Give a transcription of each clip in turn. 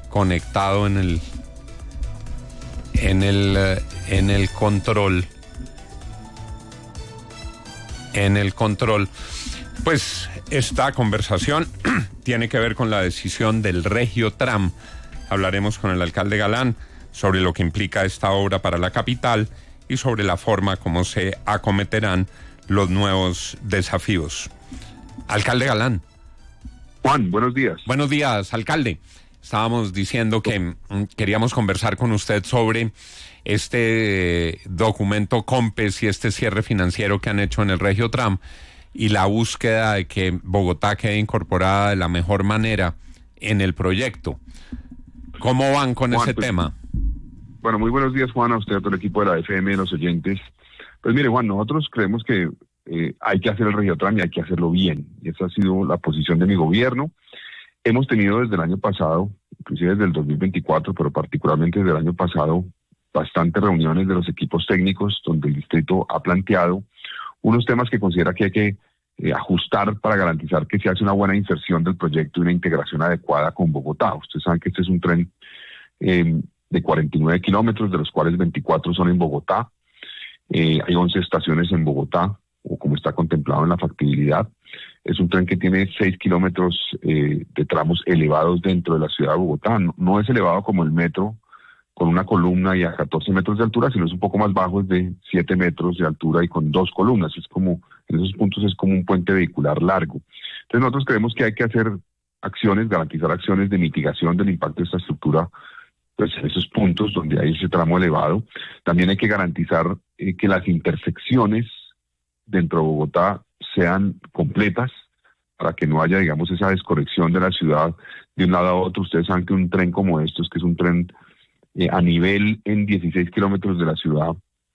conectado en el control. Pues esta conversación tiene que ver con la decisión del Regiotram. Hablaremos con el alcalde Galán sobre lo que implica esta obra para la capital y sobre la forma como se acometerán los nuevos desafíos. Alcalde Galán. Juan, buenos días. Buenos días, alcalde. Estábamos diciendo que queríamos conversar con usted sobre este documento COMPES y este cierre financiero que han hecho en el Regiotram y la búsqueda de que Bogotá quede incorporada de la mejor manera en el proyecto. ¿Cómo van con ese tema? Bueno, muy buenos días, Juan, a usted, a todo el equipo de la FM, los oyentes. Pues mire, Juan, nosotros creemos que hay que hacer el Regiotram y hay que hacerlo bien. Y esa ha sido la posición de mi gobierno. Hemos tenido desde el año pasado, inclusive desde el 2024, pero particularmente desde el año pasado, bastantes reuniones de los equipos técnicos donde el distrito ha planteado unos temas que considera que hay que ajustar para garantizar que se hace una buena inserción del proyecto y una integración adecuada con Bogotá. Ustedes saben que este es un tren de 49 kilómetros, de los cuales 24 son en Bogotá. Hay 11 estaciones en Bogotá, o como está contemplado en la factibilidad. Es un tren que tiene 6 kilómetros de tramos elevados dentro de la ciudad de Bogotá. No es elevado como el metro, con una columna y a 14 metros de altura, sino es un poco más bajo, es de 7 metros de altura y con 2 columnas. Es como, en esos puntos es como un puente vehicular largo. Entonces nosotros creemos que hay que hacer acciones, garantizar acciones de mitigación del impacto de esta estructura, pues en esos puntos donde hay ese tramo elevado. También hay que garantizar que las intersecciones dentro de Bogotá sean completas para que no haya, digamos, esa desconexión de la ciudad de un lado a otro. Ustedes saben que un tren como estos, que es un tren a nivel en 16 kilómetros de la ciudad,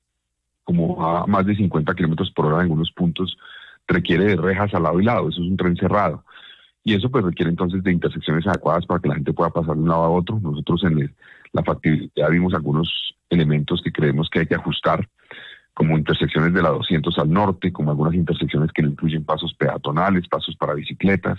como a más de 50 kilómetros por hora en algunos puntos, requiere de rejas al lado y lado. Eso es un tren cerrado. Y eso pues requiere entonces de intersecciones adecuadas para que la gente pueda pasar de un lado a otro. Nosotros en la factibilidad vimos algunos elementos que creemos que hay que ajustar, como intersecciones de la 200 al norte, como algunas intersecciones que no incluyen pasos peatonales, pasos para bicicletas.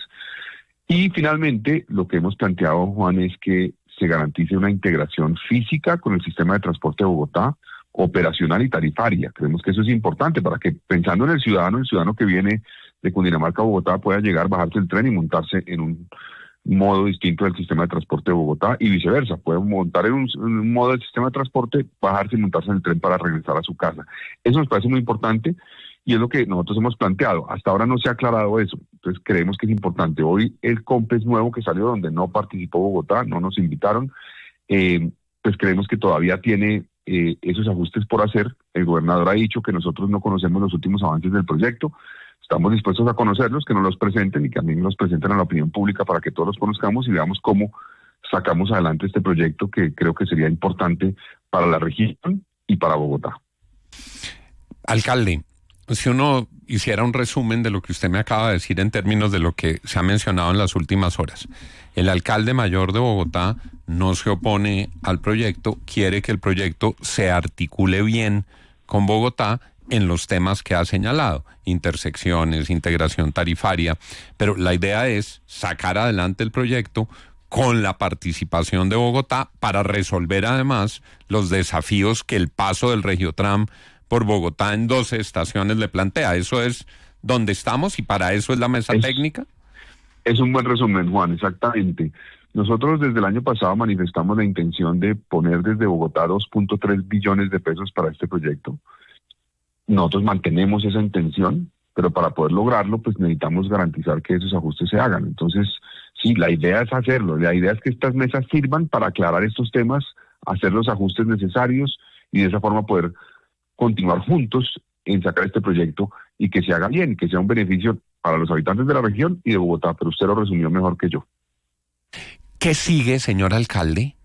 Y finalmente, lo que hemos planteado, Juan, es que se garantice una integración física con el sistema de transporte de Bogotá, operacional y tarifaria. Creemos que eso es importante para que, pensando en el ciudadano que viene de Cundinamarca a Bogotá pueda llegar, bajarse el tren y montarse en un modo distinto del sistema de transporte de Bogotá y viceversa. Puede montar en un modo del sistema de transporte, bajarse y montarse en el tren para regresar a su casa. Eso nos parece muy importante y es lo que nosotros hemos planteado. Hasta ahora no se ha aclarado eso, entonces creemos que es importante. Hoy el COMPES nuevo que salió, donde no participó Bogotá, no nos invitaron, pues creemos que todavía tiene esos ajustes por hacer. El gobernador ha dicho que nosotros no conocemos los últimos avances del proyecto. Estamos dispuestos a conocerlos, que nos los presenten y que también los presenten a la opinión pública para que todos los conozcamos y veamos cómo sacamos adelante este proyecto que creo que sería importante para la región y para Bogotá. Alcalde, si uno hiciera un resumen de lo que usted me acaba de decir en términos de lo que se ha mencionado en las últimas horas, el alcalde mayor de Bogotá no se opone al proyecto, quiere que el proyecto se articule bien con Bogotá en los temas que ha señalado, intersecciones, integración tarifaria, pero la idea es sacar adelante el proyecto con la participación de Bogotá para resolver además los desafíos que el paso del Regiotram por Bogotá en 12 estaciones le plantea. Eso es donde estamos y para eso es la mesa técnica. Es un buen resumen, Juan, exactamente. Nosotros desde el año pasado manifestamos la intención de poner desde Bogotá 2.3 billones de pesos para este proyecto. Nosotros mantenemos esa intención, pero para poder lograrlo, pues necesitamos garantizar que esos ajustes se hagan. Entonces, sí, la idea es hacerlo. La idea es que estas mesas sirvan para aclarar estos temas, hacer los ajustes necesarios y de esa forma poder continuar juntos en sacar este proyecto y que se haga bien, que sea un beneficio para los habitantes de la región y de Bogotá, pero usted lo resumió mejor que yo. ¿Qué sigue, señor alcalde?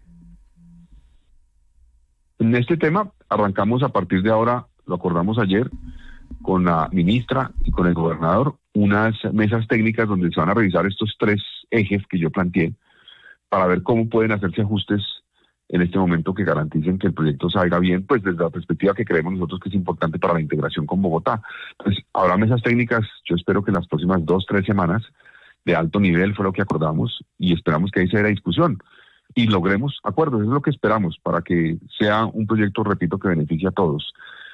En este tema arrancamos a partir de ahora, lo acordamos ayer, con la ministra y con el gobernador, unas mesas técnicas donde se van a revisar estos 3 ejes que yo planteé para ver cómo pueden hacerse ajustes en este momento que garanticen que el proyecto salga bien, pues desde la perspectiva que creemos nosotros que es importante para la integración con Bogotá. Entonces, habrá mesas técnicas, yo espero que en las próximas 2-3 semanas, de alto nivel fue lo que acordamos, y esperamos que ahí se dé la discusión. y logremos acuerdos. Eso es lo que esperamos para que sea un proyecto, repito, que beneficie a todos.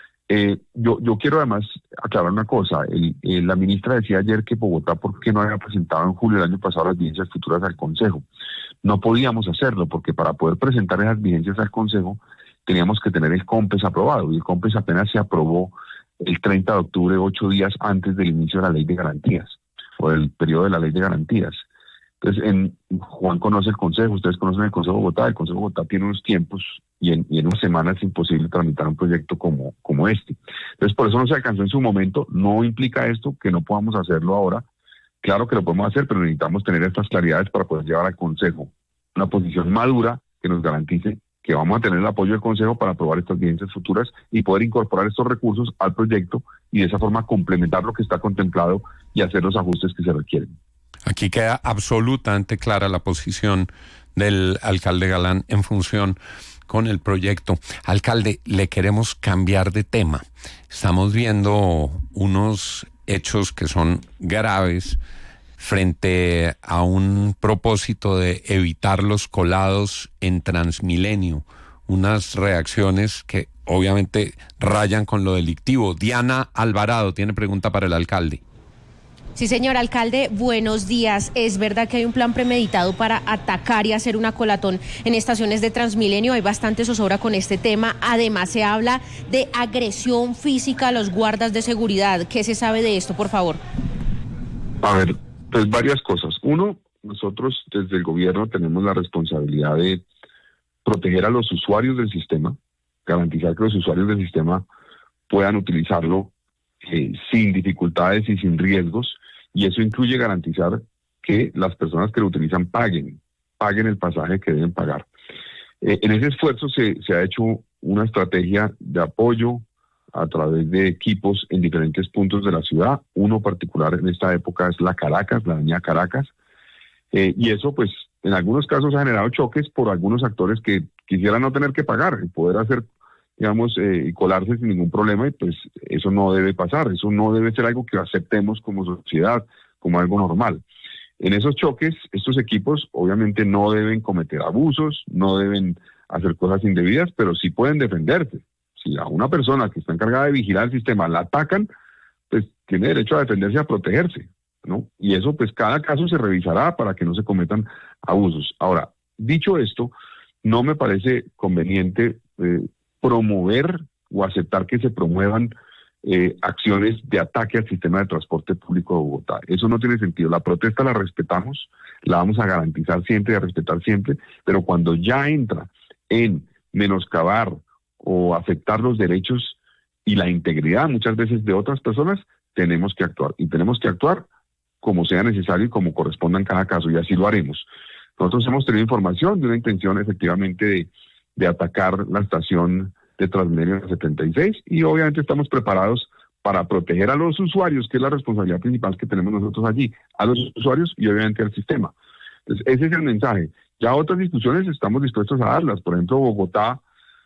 Yo quiero además aclarar una cosa. La ministra decía ayer que Bogotá, ¿por qué no había presentado en julio del año pasado las vigencias futuras al Consejo? No podíamos hacerlo porque para poder presentar esas vigencias al Consejo teníamos que tener el COMPES aprobado, y el COMPES apenas se aprobó el 30 de octubre, 8 días antes del inicio de la Ley de Garantías, o del periodo de la Ley de Garantías. Entonces, Juan conoce el Consejo, ustedes conocen el Consejo de Bogotá. El Consejo de Bogotá tiene unos tiempos y en unas semanas es imposible tramitar un proyecto como este. Entonces, por eso no se alcanzó en su momento. No implica esto que no podamos hacerlo ahora. Claro que lo podemos hacer, pero necesitamos tener estas claridades para poder llevar al Consejo una posición madura que nos garantice que vamos a tener el apoyo del Consejo para aprobar estas vigencias futuras y poder incorporar estos recursos al proyecto y de esa forma complementar lo que está contemplado y hacer los ajustes que se requieren. Aquí queda absolutamente clara la posición del alcalde Galán en función con el proyecto. Alcalde, le queremos cambiar de tema. Estamos viendo unos hechos que son graves frente a un propósito de evitar los colados en Transmilenio. Unas reacciones que obviamente rayan con lo delictivo. Diana Alvarado tiene pregunta para el alcalde. Sí, señor alcalde, buenos días. ¿Es verdad que hay un plan premeditado para atacar y hacer una colatón en estaciones de Transmilenio? Hay bastante zozobra con este tema. Además, se habla de agresión física a los guardas de seguridad. ¿Qué se sabe de esto, por favor? A ver, pues varias cosas. Uno, nosotros desde el gobierno tenemos la responsabilidad de proteger a los usuarios del sistema, garantizar que los usuarios del sistema puedan utilizarlo sin dificultades y sin riesgos. Y eso incluye garantizar que las personas que lo utilizan paguen el pasaje que deben pagar. En ese esfuerzo se ha hecho una estrategia de apoyo a través de equipos en diferentes puntos de la ciudad. Uno particular en esta época es la avenida Caracas. Y eso, pues, en algunos casos ha generado choques por algunos actores que quisieran no tener que pagar y poder hacer, digamos, y colarse sin ningún problema, y pues eso no debe pasar, eso no debe ser algo que aceptemos como sociedad, como algo normal. En esos choques, estos equipos obviamente no deben cometer abusos, no deben hacer cosas indebidas, pero sí pueden defenderse. Si a una persona que está encargada de vigilar el sistema la atacan, pues tiene derecho a defenderse y a protegerse, ¿no? Y eso, pues cada caso se revisará para que no se cometan abusos. Ahora, dicho esto, no me parece conveniente promover o aceptar que se promuevan acciones de ataque al sistema de transporte público de Bogotá. Eso no tiene sentido. La protesta la respetamos, la vamos a garantizar siempre y a respetar siempre, pero cuando ya entra en menoscabar o afectar los derechos y la integridad muchas veces de otras personas, tenemos que actuar. Y tenemos que actuar como sea necesario y como corresponda en cada caso, y así lo haremos. Nosotros hemos tenido información de una intención efectivamente de atacar la estación de Transmilenio 76, y obviamente estamos preparados para proteger a los usuarios, que es la responsabilidad principal que tenemos nosotros allí, a los usuarios y obviamente al sistema. Entonces, ese es el mensaje. Ya otras discusiones estamos dispuestos a darlas. Por ejemplo, Bogotá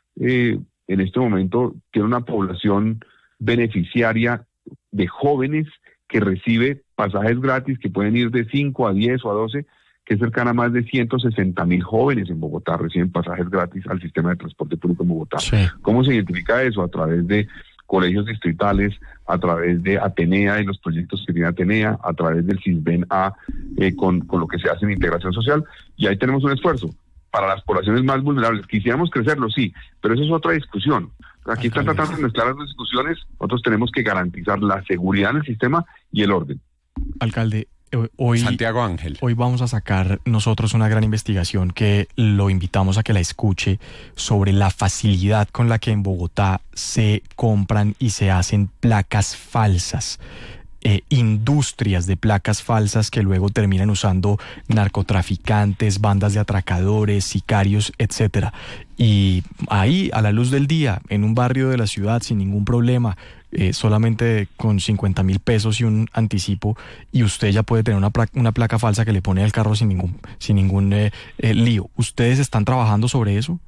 en este momento tiene una población beneficiaria de jóvenes que recibe pasajes gratis que pueden ir de 5 a 10 o a 12, que es cercana a más de 160,000 jóvenes en Bogotá reciben pasajes gratis al sistema de transporte público en Bogotá. Sí. ¿Cómo se identifica eso? A través de colegios distritales, a través de Atenea y los proyectos que tiene Atenea, a través del CISBEN-A con lo que se hace en integración social, y ahí tenemos un esfuerzo para las poblaciones más vulnerables. Quisiéramos crecerlo, sí, pero eso es otra discusión. Aquí están tratando de mezclar las discusiones. Nosotros tenemos que garantizar la seguridad en el sistema y el orden. Alcalde, hoy, Santiago Ángel. Hoy vamos a sacar nosotros una gran investigación que lo invitamos a que la escuche, sobre la facilidad con la que en Bogotá se compran y se hacen placas falsas. Industrias de placas falsas que luego terminan usando narcotraficantes, bandas de atracadores, sicarios, etcétera. Y ahí, a la luz del día, en un barrio de la ciudad, sin ningún problema, solamente con 50,000 pesos y un anticipo, y usted ya puede tener una placa falsa que le pone al carro sin ningún lío. ¿Ustedes están trabajando sobre eso?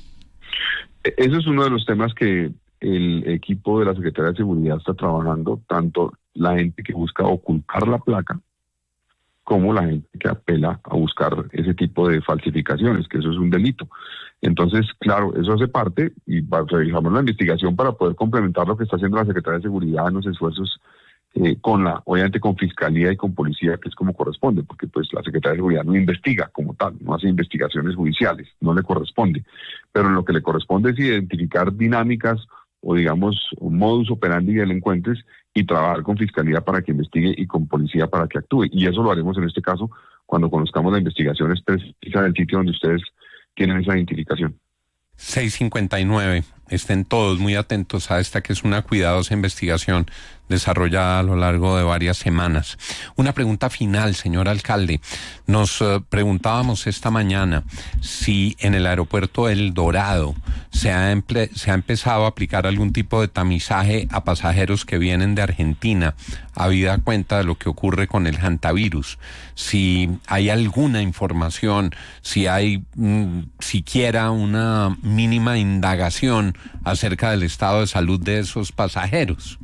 Eso es uno de los temas que el equipo de la Secretaría de Seguridad está trabajando, tanto la gente que busca ocultar la placa como la gente que apela a buscar ese tipo de falsificaciones, que eso es un delito. Entonces, claro, eso hace parte y realizamos la investigación para poder complementar lo que está haciendo la Secretaría de Seguridad en los esfuerzos obviamente con Fiscalía y con Policía, que es como corresponde, porque pues la Secretaría de Seguridad no investiga como tal, no hace investigaciones judiciales, no le corresponde. Pero lo que le corresponde es identificar dinámicas o digamos un modus operandi de delincuentes y trabajar con Fiscalía para que investigue y con Policía para que actúe. Y eso lo haremos en este caso cuando conozcamos la investigación precisa del sitio donde ustedes tienen esa identificación. 6:59. Estén todos muy atentos a esta que es una cuidadosa investigación desarrollada a lo largo de varias semanas. Una pregunta final, señor alcalde. Nos preguntábamos esta mañana si en el aeropuerto El Dorado se ha empezado a aplicar algún tipo de tamizaje a pasajeros que vienen de Argentina, habida cuenta de lo que ocurre con el hantavirus. Si hay alguna información, si hay siquiera una mínima indagación acerca del estado de salud de esos pasajeros.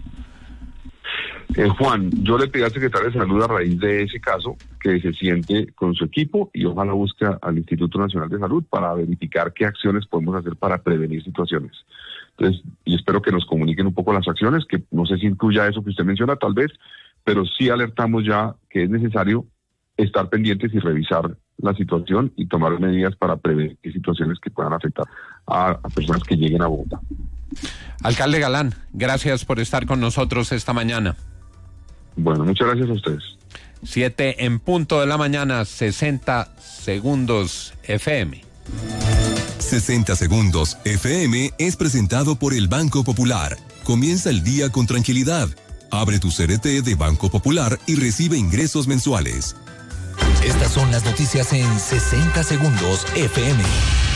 Juan, yo le pedí al secretario de Salud a raíz de ese caso que se siente con su equipo y ojalá busque al Instituto Nacional de Salud para verificar qué acciones podemos hacer para prevenir situaciones. Entonces, y espero que nos comuniquen un poco las acciones, que no sé si incluya eso que usted menciona tal vez, pero sí alertamos ya que es necesario estar pendientes y revisar la situación y tomar medidas para prevenir situaciones que puedan afectar a personas que lleguen a Bogotá. Alcalde Galán, gracias por estar con nosotros esta mañana. Bueno, muchas gracias a ustedes. 7:00 a.m, 60 segundos FM. 60 segundos FM es presentado por el Banco Popular. Comienza el día con tranquilidad. Abre tu CDT de Banco Popular y recibe ingresos mensuales. Estas son las noticias en 60 segundos FM.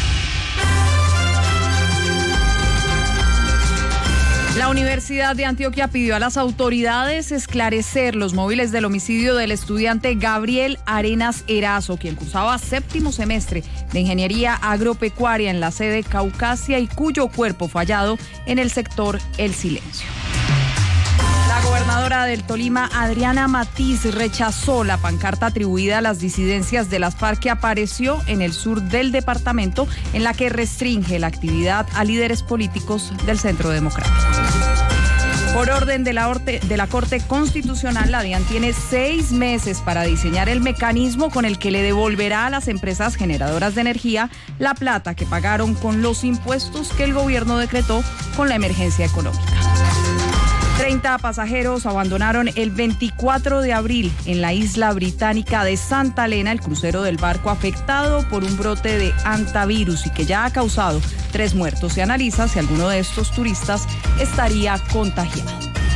La Universidad de Antioquia pidió a las autoridades esclarecer los móviles del homicidio del estudiante Gabriel Arenas Erazo, quien cursaba 7º semestre de Ingeniería Agropecuaria en la sede Caucasia y cuyo cuerpo fue hallado en el sector El Silencio. La gobernadora del Tolima, Adriana Matiz, rechazó la pancarta atribuida a las disidencias de las FARC que apareció en el sur del departamento, en la que restringe la actividad a líderes políticos del Centro Democrático. Por orden de la Corte Constitucional, la DIAN tiene 6 meses para diseñar el mecanismo con el que le devolverá a las empresas generadoras de energía la plata que pagaron con los impuestos que el gobierno decretó con la emergencia económica. 30 pasajeros abandonaron el 24 de abril en la isla británica de Santa Elena el crucero del barco afectado por un brote de hantavirus y que ya ha causado 3 muertos. Se analiza si alguno de estos turistas estaría contagiado.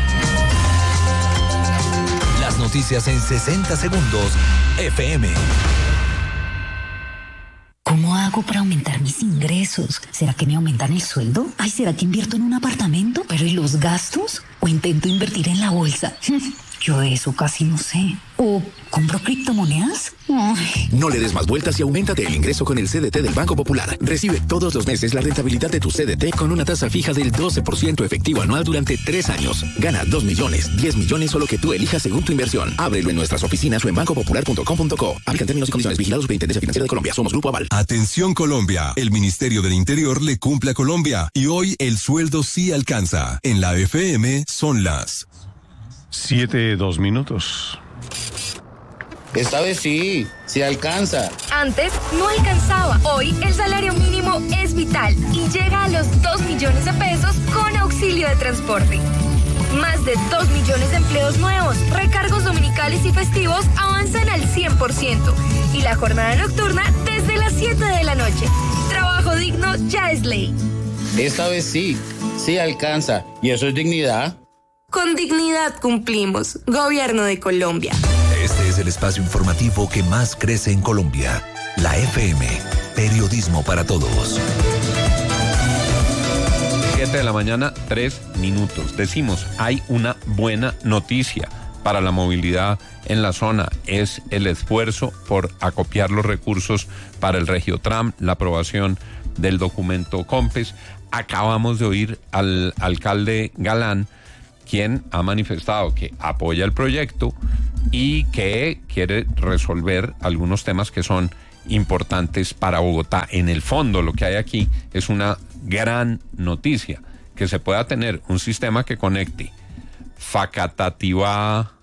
Las noticias en 60 segundos FM. ¿Cómo hago para aumentar mis ingresos? ¿Será que me aumentan el sueldo? Ay, ¿será que invierto en un apartamento? ¿Pero y los gastos? ¿O intento invertir en la bolsa? Yo de eso casi no sé. ¿O compro criptomonedas? Ay. No le des más vueltas y auméntate el ingreso con el CDT del Banco Popular. Recibe todos los meses la rentabilidad de tu CDT con una tasa fija del 12% efectivo anual durante 3 años. Gana 2 millones, 10 millones o lo que tú elijas según tu inversión. Ábrelo en nuestras oficinas o en bancopopular.com.co. Aplican términos y condiciones. Vigilado Superintendencia Financiera de Colombia. Somos Grupo Aval. Atención Colombia. El Ministerio del Interior le cumple a Colombia y hoy el sueldo sí alcanza. En la FM son las 7:02. Esta vez sí alcanza. Antes no alcanzaba. Hoy el salario mínimo es vital y llega a los 2 millones de pesos con auxilio de transporte. Más de 2 millones de empleos nuevos, recargos dominicales y festivos avanzan al 100%. Y la jornada nocturna desde las 7 de la noche. Trabajo digno ya es ley. Esta vez sí alcanza. ¿Y eso es dignidad? Con dignidad cumplimos. Gobierno de Colombia. Este es el espacio informativo que más crece en Colombia. La FM. Periodismo para todos. 7:03 a.m. Decimos, hay una buena noticia para la movilidad en la zona. Es el esfuerzo por acopiar los recursos para el Regiotram, la aprobación del documento COMPES. Acabamos de oír al alcalde Galán, quien ha manifestado que apoya el proyecto, y que quiere resolver algunos temas que son importantes para Bogotá. En el fondo, lo que hay aquí es una gran noticia, que se pueda tener un sistema que conecte Facatativá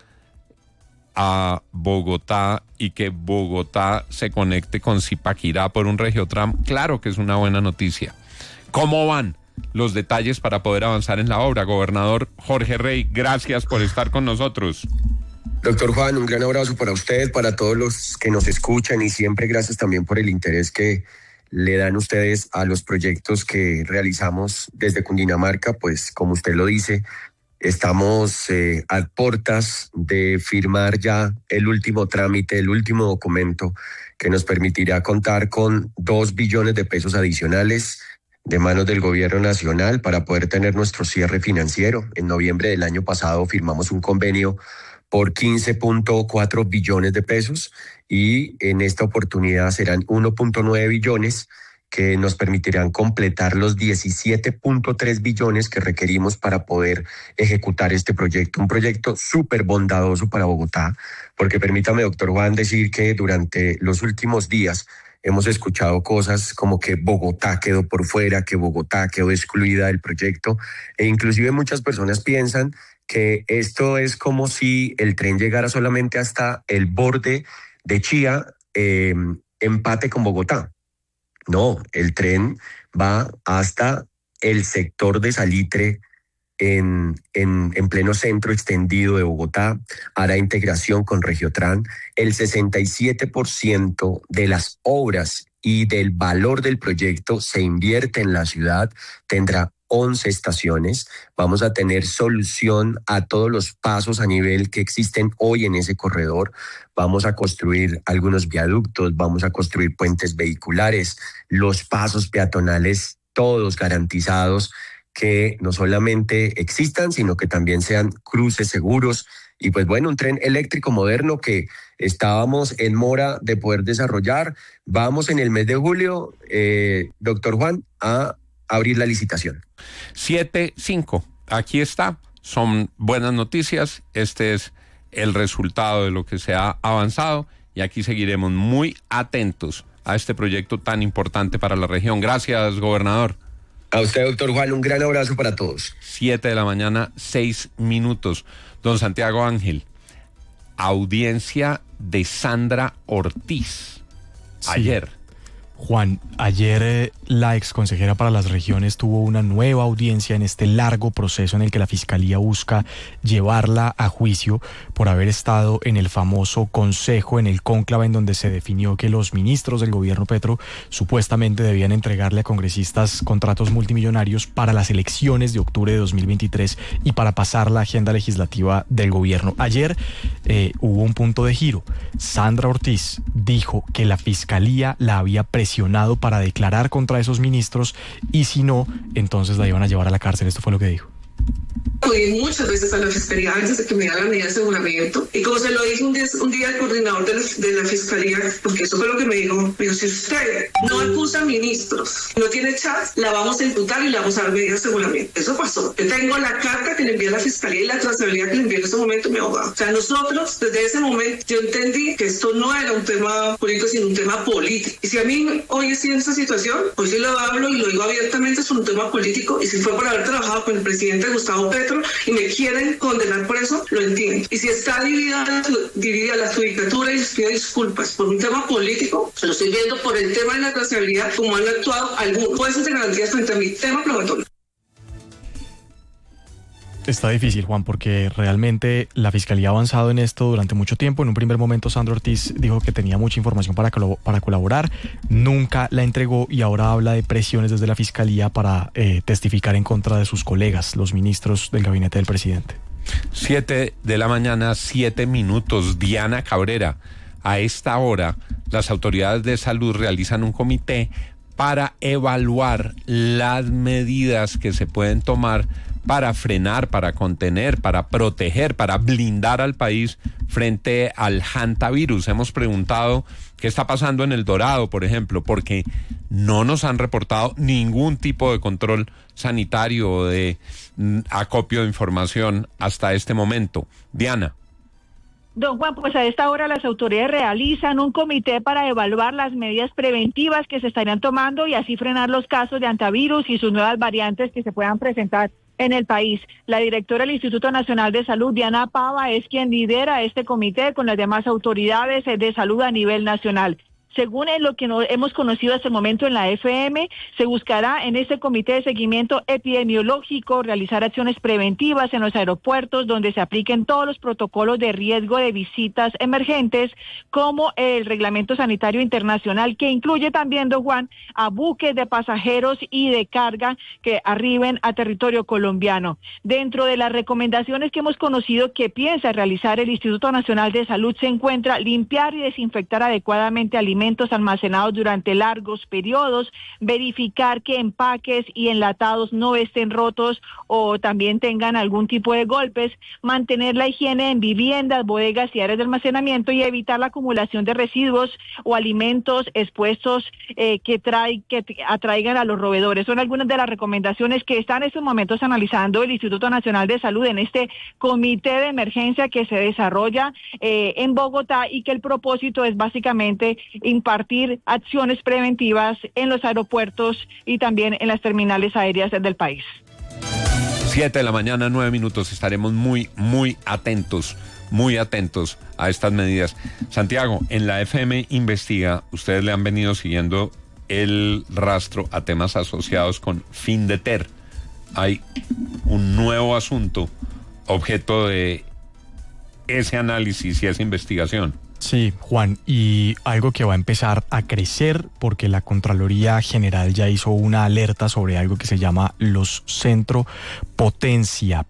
a Bogotá y que Bogotá se conecte con Zipaquirá por un Regiotram. Claro que es una buena noticia. ¿Cómo van los detalles para poder avanzar en la obra? Gobernador Jorge Rey, gracias por estar con nosotros. Doctor Juan, un gran abrazo para usted, para todos los que nos escuchan, y siempre gracias también por el interés que le dan ustedes a los proyectos que realizamos desde Cundinamarca. Pues como usted lo dice, estamos a puertas de firmar ya el último trámite, el último documento que nos permitirá contar con 2 billones de pesos adicionales de manos del gobierno nacional para poder tener nuestro cierre financiero. En noviembre del año pasado firmamos un convenio por 15.4 billones de pesos y en esta oportunidad serán 1.9 billones que nos permitirán completar los 17.3 billones que requerimos para poder ejecutar este proyecto. Un proyecto súper bondadoso para Bogotá, porque permítame, doctor Juan, decir que durante los últimos días hemos escuchado cosas como que Bogotá quedó por fuera, que Bogotá quedó excluida del proyecto, e inclusive muchas personas piensan que esto es como si el tren llegara solamente hasta el borde de Chía, empate con Bogotá. No, el tren va hasta el sector de Salitre en pleno centro extendido de Bogotá, hará integración con Regiotram. El 67% de las obras y del valor del proyecto se invierte en la ciudad, tendrá 11 estaciones, vamos a tener solución a todos los pasos a nivel que existen hoy en ese corredor, vamos a construir algunos viaductos, vamos a construir puentes vehiculares, los pasos peatonales, todos garantizados, que no solamente existan, sino que también sean cruces seguros. Y pues bueno, un tren eléctrico moderno que estábamos en mora de poder desarrollar. Vamos en el mes de julio, doctor Juan, a abrir la licitación. 7.5, aquí está, son buenas noticias, este es el resultado de lo que se ha avanzado y aquí seguiremos muy atentos a este proyecto tan importante para la región. Gracias, gobernador. A usted, doctor Juan, un gran abrazo para todos. 7 de la mañana, 6 minutos. Don Santiago Ángel, audiencia de Sandra Ortiz. Sí. Ayer. Juan, ayer la exconsejera para las regiones tuvo una nueva audiencia en este largo proceso en el que la Fiscalía busca llevarla a juicio por haber estado en el famoso consejo, en el cónclave en donde se definió que los ministros del gobierno Petro supuestamente debían entregarle a congresistas contratos multimillonarios para las elecciones de octubre de 2023 y para pasar la agenda legislativa del gobierno. Ayer hubo un punto de giro. Sandra Ortiz dijo que la Fiscalía la había presionado para declarar contra esos ministros y si no, entonces la iban a llevar a la cárcel. Esto fue lo que dijo. Acudí muchas veces a la Fiscalía antes de que me dieran la medida de aseguramiento y como se lo dije un día al coordinador de la Fiscalía, porque eso fue lo que me dijo, si usted no acusa ministros, no tiene chat, la vamos a imputar y le vamos a dar medida de aseguramiento. Eso pasó. Yo tengo la carta que le envié a la Fiscalía y la trazabilidad que le envié en ese momento a mi abogado. O sea, nosotros desde ese momento yo entendí que esto no era un tema político, sino un tema político. Y si a mí hoy estoy en esa situación, hoy sí lo hablo y lo digo abiertamente, es un tema político y si fue por haber trabajado con el presidente Gustavo Petro y me quieren condenar por eso, lo entiendo. Y si está dividida la judicatura y les pido disculpas por un tema político, se lo estoy viendo por el tema de la trazabilidad, como han actuado algunos jueces de garantías frente a mi tema probatorio. Está difícil, Juan, porque realmente la Fiscalía ha avanzado en esto durante mucho tiempo. En un primer momento Sandra Ortiz dijo que tenía mucha información para colaborar, nunca la entregó y ahora habla de presiones desde la Fiscalía para testificar en contra de sus colegas, los ministros del gabinete del presidente. 7 de la mañana, 7 minutos. Diana Cabrera, a esta hora las autoridades de salud realizan un comité para evaluar las medidas que se pueden tomar para frenar, para contener, para proteger, para blindar al país frente al hantavirus. Hemos preguntado qué está pasando en El Dorado, por ejemplo, porque no nos han reportado ningún tipo de control sanitario o de acopio de información hasta este momento. Diana. Don Juan, pues a esta hora las autoridades realizan un comité para evaluar las medidas preventivas que se estarían tomando y así frenar los casos de hantavirus y sus nuevas variantes que se puedan presentar en el país. La directora del Instituto Nacional de Salud, Diana Pava, es quien lidera este comité con las demás autoridades de salud a nivel nacional. Según lo que hemos conocido hasta el momento en la FM, se buscará en este comité de seguimiento epidemiológico realizar acciones preventivas en los aeropuertos donde se apliquen todos los protocolos de riesgo de visitas emergentes, como el Reglamento Sanitario Internacional, que incluye también, don Juan, a buques de pasajeros y de carga que arriben a territorio colombiano. Dentro de las recomendaciones que hemos conocido que piensa realizar el Instituto Nacional de Salud se encuentra limpiar y desinfectar adecuadamente alimentos almacenados durante largos periodos, verificar que empaques y enlatados no estén rotos o también tengan algún tipo de golpes, mantener la higiene en viviendas, bodegas y áreas de almacenamiento y evitar la acumulación de residuos o alimentos expuestos que atraigan a los roedores. Son algunas de las recomendaciones que está en estos momentos analizando el Instituto Nacional de Salud en este comité de emergencia que se desarrolla en Bogotá y que el propósito es básicamente impartir acciones preventivas en los aeropuertos y también en las terminales aéreas del país. 7 de la mañana, 9 minutos. Estaremos muy atentos a estas medidas. Santiago, en la FM Investiga, ustedes le han venido siguiendo el rastro a temas asociados con Findeter. Hay un nuevo asunto, objeto de ese análisis y esa investigación. Sí, Juan, y algo que va a empezar a crecer porque la Contraloría General ya hizo una alerta sobre algo que se llama los Centro Potencia.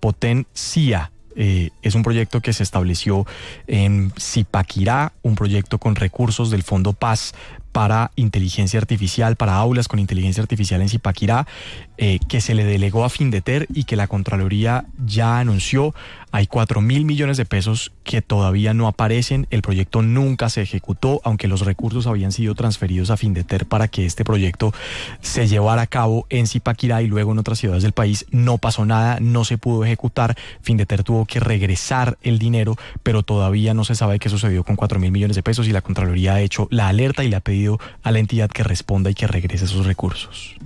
Es un proyecto que se estableció en Zipaquirá, un proyecto con recursos del Fondo Paz para inteligencia artificial, para aulas con inteligencia artificial en Zipaquirá, que se le delegó a Findeter y que la Contraloría ya anunció. Hay 4.000 millones de pesos que todavía no aparecen. El proyecto nunca se ejecutó, aunque los recursos habían sido transferidos a Findeter para que este proyecto se llevara a cabo en Zipaquirá y luego en otras ciudades del país. No pasó nada, no se pudo ejecutar. Findeter tuvo que regresar el dinero, pero todavía no se sabe qué sucedió con 4.000 millones de pesos y la Contraloría ha hecho la alerta y le ha pedido a la entidad que responda y que regrese esos recursos.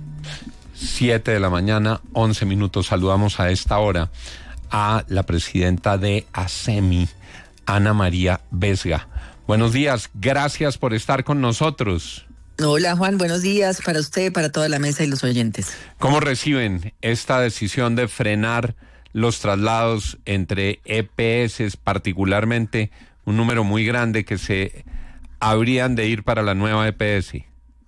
7 de la mañana, 11 minutos. Saludamos a esta hora a la presidenta de ASEMI, Ana María Vesga. Buenos días, gracias por estar con nosotros. Hola Juan, buenos días para usted, para toda la mesa y los oyentes. ¿Cómo reciben esta decisión de frenar los traslados entre EPS, particularmente un número muy grande que se habrían de ir para la nueva EPS?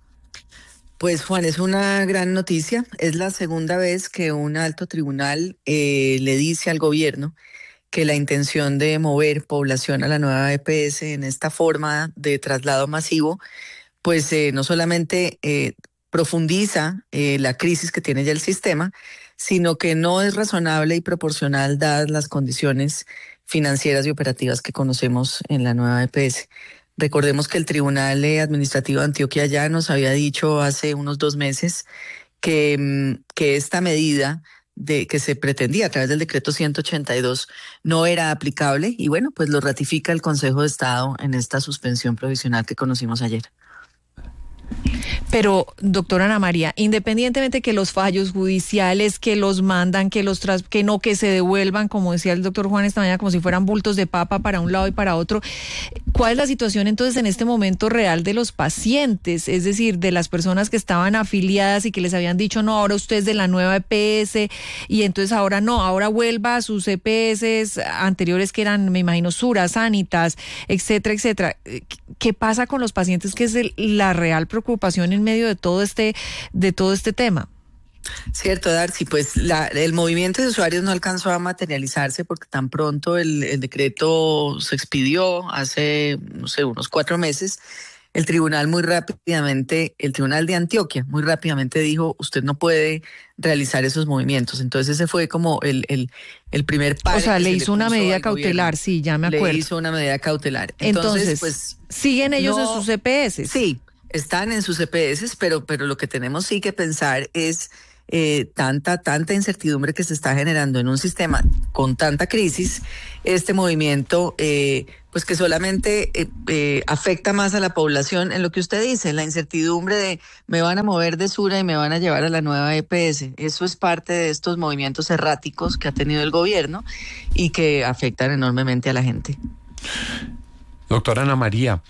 Pues Juan, es una gran noticia. Es la segunda vez que un alto tribunal le dice al gobierno que la intención de mover población a la nueva EPS en esta forma de traslado masivo, pues no solamente profundiza la crisis que tiene ya el sistema, sino que no es razonable y proporcional dadas las condiciones financieras y operativas que conocemos en la nueva EPS. Recordemos que el Tribunal Administrativo de Antioquia ya nos había dicho hace unos 2 meses que esta medida que se pretendía a través del decreto 182 no era aplicable y bueno, pues lo ratifica el Consejo de Estado en esta suspensión provisional que conocimos ayer. Pero, doctora Ana María, independientemente que los fallos judiciales, que los mandan, que se devuelvan, como decía el doctor Juan esta mañana, como si fueran bultos de papa para un lado y para otro, ¿cuál es la situación entonces en este momento real de los pacientes? Es decir, de las personas que estaban afiliadas y que les habían dicho, no, ahora usted es de la nueva EPS y entonces ahora no, ahora vuelva a sus EPS anteriores que eran, me imagino, Sura, Sanitas, etcétera, etcétera. ¿Qué pasa con los pacientes, que es la real preocupación en medio de todo este tema? Cierto, Darcy, pues el movimiento de usuarios no alcanzó a materializarse porque tan pronto el decreto se expidió hace, no sé, unos 4 meses. El tribunal el tribunal de Antioquia muy rápidamente dijo, usted no puede realizar esos movimientos. Entonces ese fue como el primer paso. O sea, le hizo una medida cautelar, sí, ya me acuerdo. Le hizo una medida cautelar. Entonces pues ¿siguen ellos en sus EPS? Sí, están en sus EPS, pero lo que tenemos sí que pensar es tanta incertidumbre que se está generando en un sistema con tanta crisis, este movimiento pues que solamente afecta más a la población en lo que usted dice, la incertidumbre de me van a mover de Sura y me van a llevar a la nueva EPS. Eso es parte de estos movimientos erráticos que ha tenido el gobierno y que afectan enormemente a la gente. Doctora Ana María,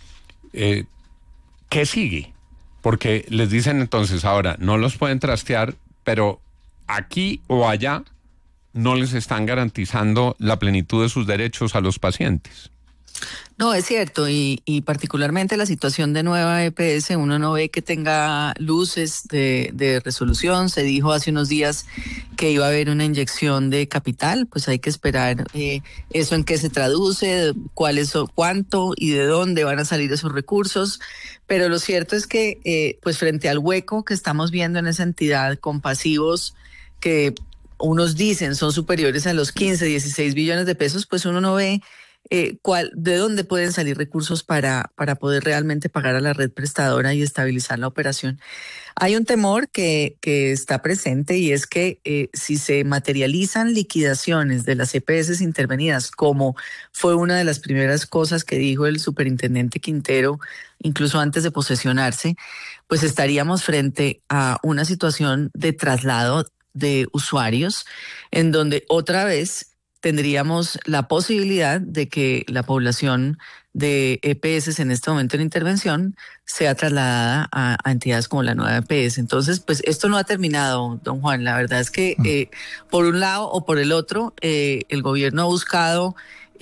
¿qué sigue? Porque les dicen entonces ahora, no los pueden trastear, pero aquí o allá no les están garantizando la plenitud de sus derechos a los pacientes. No, es cierto, y particularmente la situación de nueva EPS, uno no ve que tenga luces de resolución. Se dijo hace unos días que iba a haber una inyección de capital, pues hay que esperar eso en qué se traduce, cuánto y de dónde van a salir esos recursos. Pero lo cierto es que pues frente al hueco que estamos viendo en esa entidad con pasivos que unos dicen son superiores a los 15, 16 billones de pesos, pues uno no ve de dónde pueden salir recursos para poder realmente pagar a la red prestadora y estabilizar la operación. Hay un temor que está presente y es que si se materializan liquidaciones de las EPS intervenidas, como fue una de las primeras cosas que dijo el superintendente Quintero, incluso antes de posesionarse, pues estaríamos frente a una situación de traslado de usuarios en donde otra vez tendríamos la posibilidad de que la población de EPS en este momento en intervención sea trasladada a entidades como la nueva EPS. Entonces, pues esto no ha terminado, don Juan. La verdad es que por un lado o por el otro, el gobierno ha buscado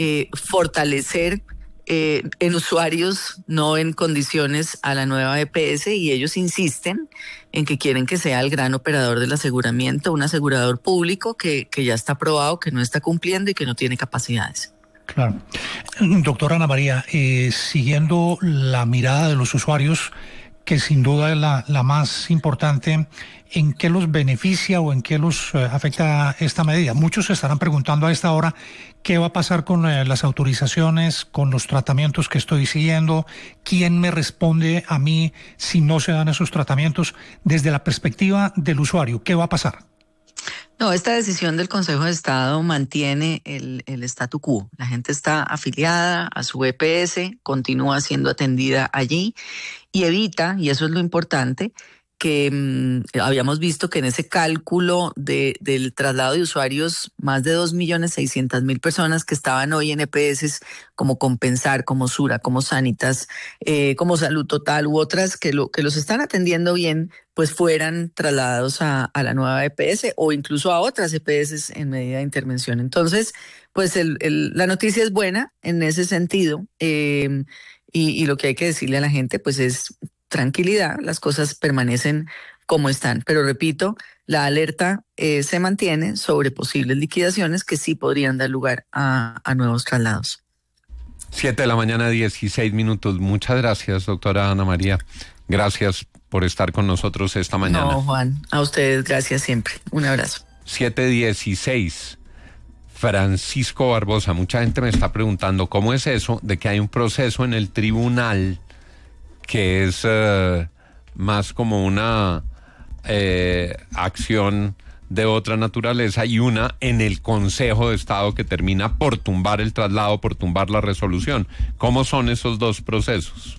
fortalecer en usuarios, no en condiciones, a la nueva EPS, y ellos insisten en que quieren que sea el gran operador del aseguramiento, un asegurador público que ya está probado que no está cumpliendo y que no tiene capacidades. Claro. Doctora Ana María, siguiendo la mirada de los usuarios, que sin duda es la más importante, ¿en qué los beneficia o en qué los afecta esta medida? Muchos se estarán preguntando a esta hora qué va a pasar con las autorizaciones, con los tratamientos que estoy siguiendo, quién me responde a mí si no se dan esos tratamientos. Desde la perspectiva del usuario, ¿qué va a pasar? No, esta decisión del Consejo de Estado mantiene el statu quo. La gente está afiliada a su EPS, continúa siendo atendida allí y evita, y eso es lo importante, que habíamos visto que en ese cálculo del traslado de usuarios, más de 2.600.000 personas que estaban hoy en EPS como Compensar, como Sura, como Sanitas, como Salud Total u otras que los están atendiendo bien, pues fueran trasladados a la nueva EPS o incluso a otras EPS en medida de intervención. Entonces, pues la noticia es buena en ese sentido, y lo que hay que decirle a la gente pues es tranquilidad, las cosas permanecen como están. Pero repito, la alerta se mantiene sobre posibles liquidaciones que sí podrían dar lugar a nuevos traslados. 7:16 a.m. Muchas gracias, doctora Ana María. Gracias por estar con nosotros esta mañana. No, Juan, a ustedes gracias siempre. Un abrazo. 7:16. Francisco Barbosa, mucha gente me está preguntando cómo es eso de que hay un proceso en el tribunal que es más como una acción de otra naturaleza, y una en el Consejo de Estado que termina por tumbar el traslado, por tumbar la resolución. ¿Cómo son esos dos procesos?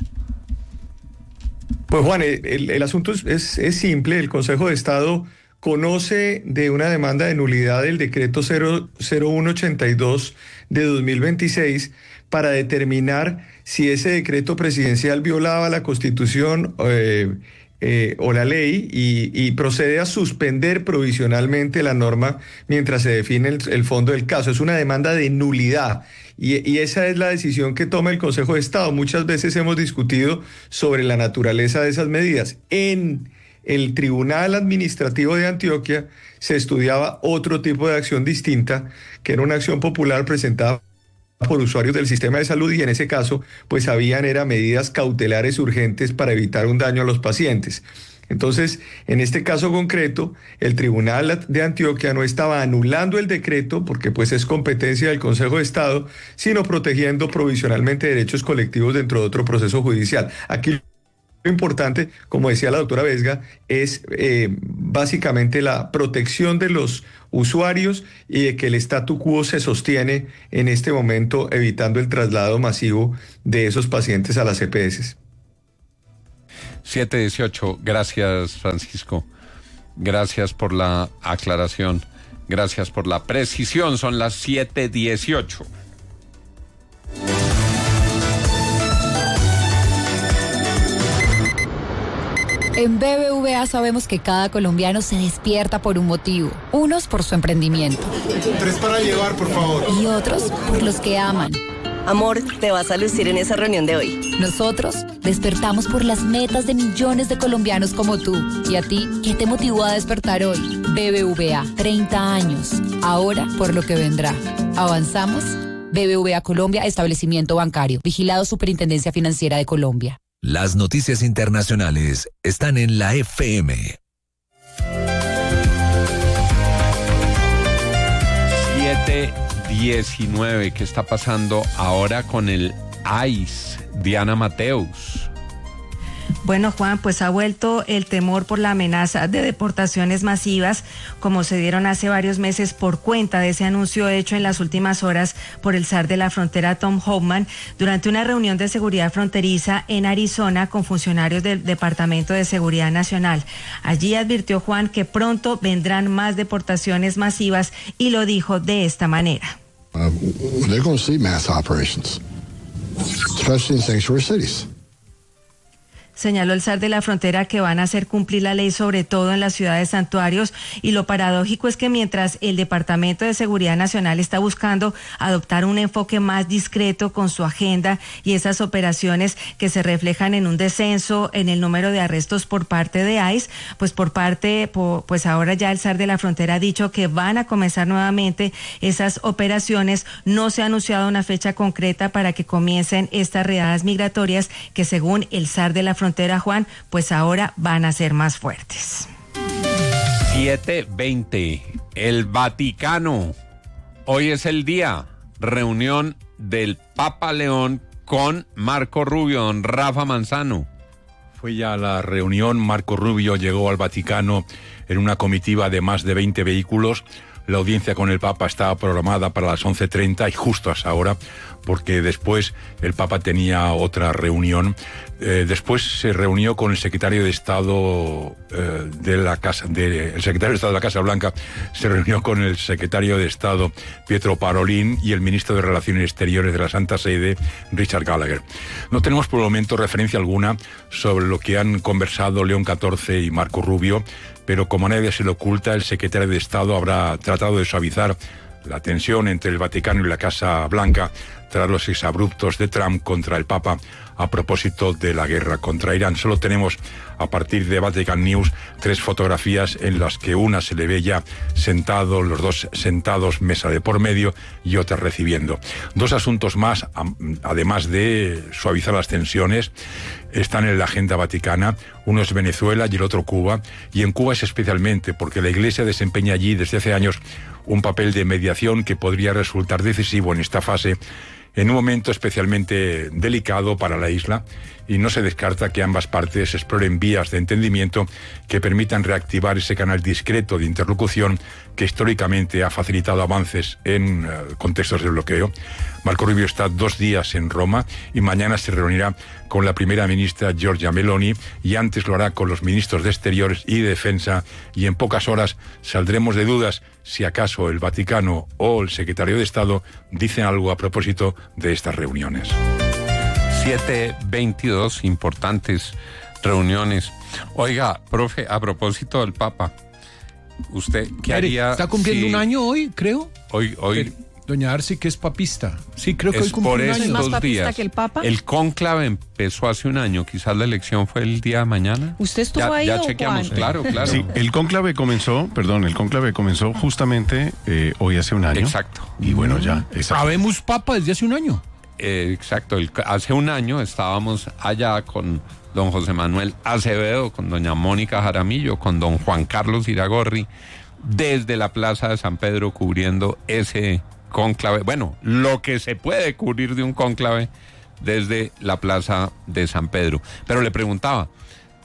Pues Juan, el asunto es simple. El Consejo de Estado conoce de una demanda de nulidad del decreto 0182 de 2026 para determinar si ese decreto presidencial violaba la Constitución o la ley, y procede a suspender provisionalmente la norma mientras se define el fondo del caso. Es una demanda de nulidad. Y esa es la decisión que toma el Consejo de Estado. Muchas veces hemos discutido sobre la naturaleza de esas medidas. En el Tribunal Administrativo de Antioquia se estudiaba otro tipo de acción distinta, que era una acción popular presentada por usuarios del sistema de salud, y en ese caso pues habían medidas cautelares urgentes para evitar un daño a los pacientes. Entonces, en este caso concreto, el Tribunal de Antioquia no estaba anulando el decreto, porque pues es competencia del Consejo de Estado, sino protegiendo provisionalmente derechos colectivos dentro de otro proceso judicial. Aquí lo importante, como decía la doctora Vesga, es básicamente la protección de los usuarios y de que el statu quo se sostiene en este momento, evitando el traslado masivo de esos pacientes a las EPS. 7:18. Gracias, Francisco. Gracias por la aclaración. Gracias por la precisión. Son las 7:18. En BBVA sabemos que cada colombiano se despierta por un motivo. Unos por su emprendimiento. 3 para llevar, por favor. Y otros por los que aman. Amor, te vas a lucir en esa reunión de hoy. Nosotros despertamos por las metas de millones de colombianos como tú. ¿Y a ti qué te motivó a despertar hoy? BBVA, 30 años. Ahora por lo que vendrá. ¿Avanzamos? BBVA Colombia, establecimiento bancario. Vigilado Superintendencia Financiera de Colombia. Las noticias internacionales están en la FM. 7:19. ¿Qué está pasando ahora con el ICE? Diana Mateus. Bueno, Juan, pues ha vuelto el temor por la amenaza de deportaciones masivas, como se dieron hace varios meses por cuenta de ese anuncio hecho en las últimas horas por el zar de la frontera, Tom Hoffman, durante una reunión de seguridad fronteriza en Arizona con funcionarios del Departamento de Seguridad Nacional. Allí advirtió Juan que pronto vendrán más deportaciones masivas y lo dijo de esta manera. They're going to see mass operations, especially in sanctuary cities. Señaló el zar de la frontera que van a hacer cumplir la ley, sobre todo en las ciudades santuarios, y lo paradójico es que mientras el Departamento de Seguridad Nacional está buscando adoptar un enfoque más discreto con su agenda y esas operaciones que se reflejan en un descenso en el número de arrestos por parte de ICE, pues ahora ya el zar de la frontera ha dicho que van a comenzar nuevamente esas operaciones. No se ha anunciado una fecha concreta para que comiencen estas redadas migratorias que, según el zar de la frontera, Juan, pues ahora van a ser más fuertes. 7:20. El Vaticano. Hoy es el día. Reunión del Papa León con Marco Rubio. Don Rafa Manzano. Fue ya la reunión. Marco Rubio llegó al Vaticano en una comitiva de más de 20 vehículos. La audiencia con el Papa estaba programada para las 11:30 y justo a esa hora, porque después el Papa tenía otra reunión. Después se reunió con el secretario de Estado de la Casa, el secretario de Estado de la Casa Blanca, se reunió con el secretario de Estado Pietro Parolin y el ministro de Relaciones Exteriores de la Santa Sede, Richard Gallagher. No tenemos por el momento referencia alguna sobre lo que han conversado León XIV y Marco Rubio, pero como a nadie se le oculta, el secretario de Estado habrá tratado de suavizar la tensión entre el Vaticano y la Casa Blanca tras los exabruptos de Trump contra el Papa a propósito de la guerra contra Irán. Solo tenemos, a partir de Vatican News, 3 fotografías en las que una se le ve ya sentado, los dos sentados, mesa de por medio, y otra recibiendo. 2 asuntos más, además de suavizar las tensiones, están en la agenda vaticana. Uno es Venezuela y el otro Cuba, y en Cuba es especialmente porque la Iglesia desempeña allí desde hace años un papel de mediación que podría resultar decisivo en esta fase, en un momento especialmente delicado para la isla, y no se descarta que ambas partes exploren vías de entendimiento que permitan reactivar ese canal discreto de interlocución que históricamente ha facilitado avances en contextos de bloqueo. Marco Rubio está 2 días en Roma y mañana se reunirá con la primera ministra Giorgia Meloni, y antes lo hará con los ministros de Exteriores y de Defensa, y en pocas horas saldremos de dudas si acaso el Vaticano o el secretario de Estado dicen algo a propósito de estas reuniones. 7:22, importantes reuniones. Oiga, profe, a propósito del Papa, ¿usted qué haría? Está cumpliendo un año hoy, creo. Hoy. Doña Arce, que es papista. Sí, creo que hoy cumple un año. Por estos días. Que el Papa. El cónclave empezó hace un año. Quizás la elección fue el día de mañana. ¿Usted estuvo ahí? Ya chequeamos, claro. Sí, el cónclave comenzó justamente hoy hace un año. Exacto. Y bueno, ya. Habemos Papa desde hace un año. Exacto. Hace un año estábamos allá con don José Manuel Acevedo, con doña Mónica Jaramillo, con don Juan Carlos Iragorri, desde la Plaza de San Pedro, cubriendo ese cónclave. Bueno, lo que se puede cubrir de un cónclave desde la Plaza de San Pedro. Pero le preguntaba,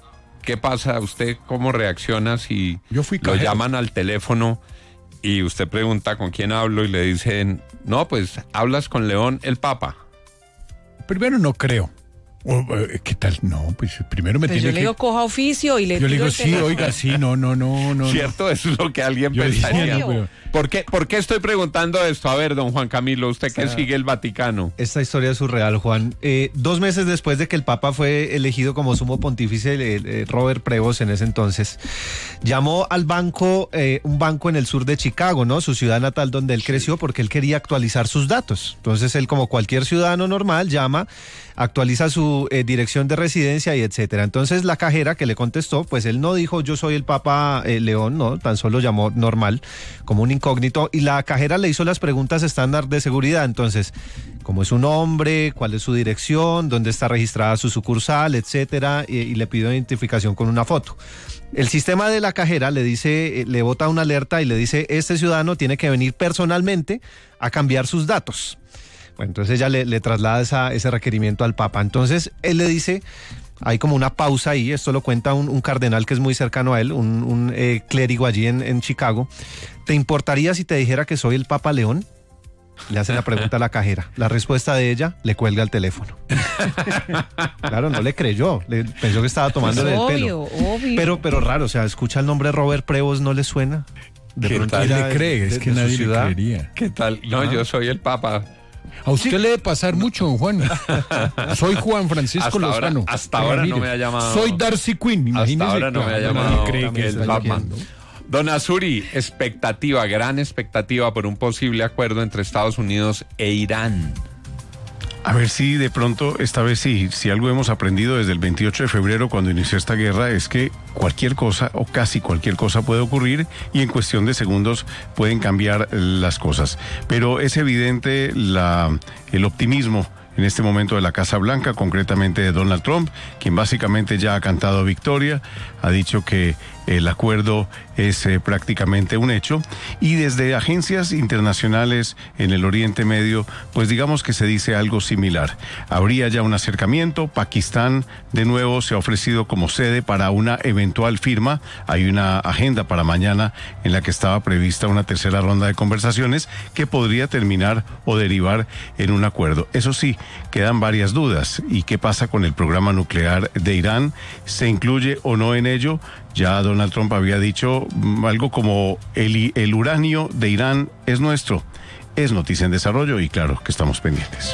¿qué pasa? ¿Usted cómo reacciona si Yo fui lo cajero. llaman al teléfono y usted pregunta con quién hablo y le dicen, no, pues hablas con León el Papa? Primero no creo. ¿Qué tal? No, pues primero me Pues tiene yo le digo, coja oficio y le Yo le tiro digo, el sí, teléfono. oiga, sí, no. ¿Cierto? Eso es lo que alguien Yo pensaría. decía, no, pero- ¿Por qué estoy preguntando esto? A ver, don Juan Camilo, usted que sigue el Vaticano. Esta historia es surreal, Juan. 2 meses después de que el Papa fue elegido como sumo pontífice, Robert Prevost en ese entonces, llamó al banco, un banco en el sur de Chicago, ¿no? Su ciudad natal donde él creció, porque él quería actualizar sus datos. Entonces él, como cualquier ciudadano normal, llama, actualiza su dirección de residencia y etcétera. Entonces la cajera que le contestó, pues él no dijo yo soy el Papa León, no, tan solo llamó normal, como un incógnito, y la cajera le hizo las preguntas estándar de seguridad. Entonces, cómo es su nombre, cuál es su dirección, dónde está registrada su sucursal, etcétera, y le pidió identificación con una foto. El sistema de la cajera le dice, le bota una alerta y le dice, este ciudadano tiene que venir personalmente a cambiar sus datos. Bueno, entonces ella le traslada ese requerimiento al Papa. Entonces él le dice, hay como una pausa ahí, esto lo cuenta un cardenal que es muy cercano a él, un clérigo allí en Chicago. ¿Te importaría si te dijera que soy el Papa León? Le hace la pregunta a la cajera. La respuesta de ella, le cuelga el teléfono. Claro, no le creyó, pensó que estaba tomándole el pelo. Obvio. Pero raro, o sea, escucha el nombre Robert Prevost, ¿no le suena? De ¿Qué pronto tal era le cree? Es que de su nadie le ciudad. creería. ¿Qué tal? No, yo soy el Papa. A usted le debe pasar mucho, don Juan. Soy Juan Francisco Lozano. Hasta ahora no me ha llamado. Soy Darcy Quinn, imagínese. Hasta ahora no me ha claro, llamado nadie cree que el es Papa. ¿no? Don Azuri, gran expectativa por un posible acuerdo entre Estados Unidos e Irán. A ver si de pronto, esta vez sí, si algo hemos aprendido desde el 28 de febrero cuando inició esta guerra es que cualquier cosa o casi cualquier cosa puede ocurrir y en cuestión de segundos pueden cambiar las cosas. Pero es evidente el optimismo en este momento de la Casa Blanca, concretamente de Donald Trump, quien básicamente ya ha cantado victoria, ha dicho que el acuerdo es prácticamente un hecho, y desde agencias internacionales en el Oriente Medio, pues digamos que se dice algo similar. Habría ya un acercamiento, Pakistán de nuevo se ha ofrecido como sede para una eventual firma, hay una agenda para mañana en la que estaba prevista una tercera ronda de conversaciones que podría terminar o derivar en un acuerdo. Eso sí, quedan varias dudas. ¿Y qué pasa con el programa nuclear de Irán? ¿Se incluye o no en ello? Ya Donald Trump había dicho algo como el uranio de Irán es nuestro. Es noticia en desarrollo y claro que estamos pendientes.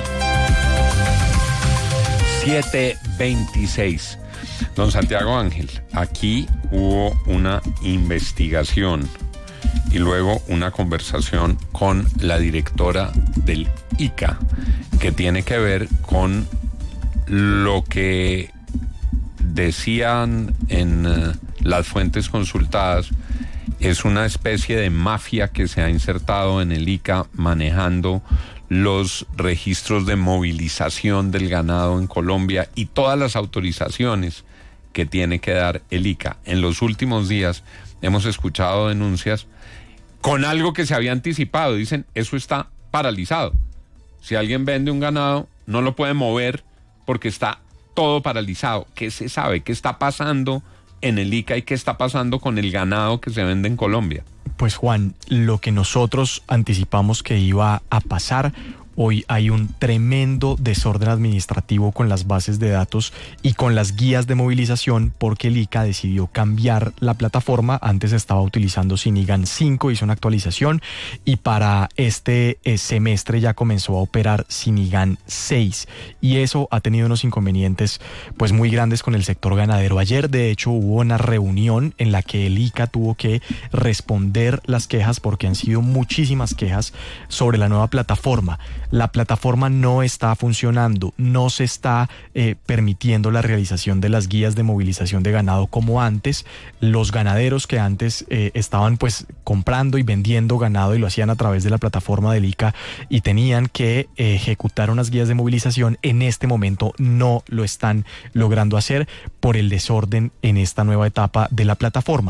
7:26. Don Santiago Ángel, aquí hubo una investigación y luego una conversación con la directora del ICA que tiene que ver con lo que decían en las fuentes consultadas. Es una especie de mafia que se ha insertado en el ICA manejando los registros de movilización del ganado en Colombia y todas las autorizaciones que tiene que dar el ICA. En los últimos días hemos escuchado denuncias con algo que se había anticipado. Dicen, eso está paralizado. Si alguien vende un ganado, no lo puede mover porque está todo paralizado. ¿Qué se sabe? ¿Qué está pasando en el ICA y qué está pasando con el ganado que se vende en Colombia? Pues Juan, lo que nosotros anticipamos que iba a pasar, hoy hay un tremendo desorden administrativo con las bases de datos y con las guías de movilización porque el ICA decidió cambiar la plataforma. Antes estaba utilizando Sinigan 5, hizo una actualización y para este semestre ya comenzó a operar Sinigan 6 y eso ha tenido unos inconvenientes pues muy grandes con el sector ganadero. Ayer de hecho hubo una reunión en la que el ICA tuvo que responder las quejas porque han sido muchísimas quejas sobre la nueva plataforma. La plataforma no está funcionando, no se está permitiendo la realización de las guías de movilización de ganado como antes. Los ganaderos que antes estaban pues comprando y vendiendo ganado y lo hacían a través de la plataforma del ICA y tenían que ejecutar unas guías de movilización, en este momento no lo están logrando hacer por el desorden en esta nueva etapa de la plataforma.